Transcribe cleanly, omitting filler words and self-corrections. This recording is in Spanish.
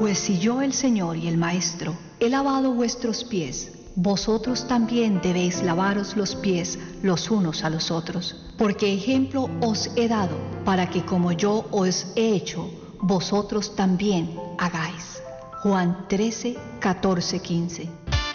Pues si yo, el Señor y el Maestro, he lavado vuestros pies, vosotros también debéis lavaros los pies los unos a los otros, porque ejemplo os he dado, para que como yo os he hecho, vosotros también hagáis. Juan 13, 14, 15.